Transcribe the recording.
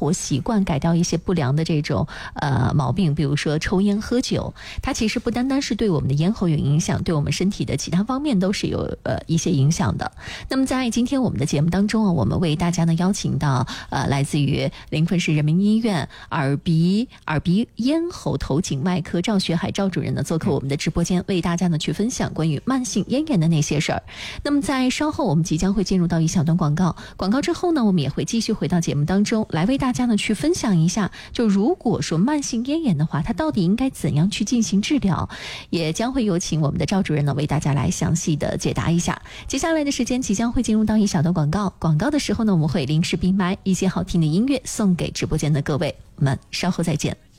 活习惯，改掉一些不良的这种毛病，比如说抽烟喝酒，它其实不单单是对我们的咽喉有影响，对我们身体的其他方面都是有一些影响的。那么在今天我们的节目当中我们为大家呢邀请到来自于临汾市人民医院耳鼻咽喉头颈外科赵学海赵主任呢做客我们的直播间，为大家呢去分享关于慢性咽炎的那些事儿。那么在稍后我们即将会进入到一小段广告之后呢，我们也会继续回到节目当中来为大家呢去分享一下，就如果说慢性咽炎的话，它到底应该怎样去进行治疗，也将会有请我们的赵主任呢为大家来详细的解答一下。接下来的时间即将会进入到一小段广告的时候呢，我们会临时闭麦，一些好听的音乐送给直播间的各位，我们稍后再见。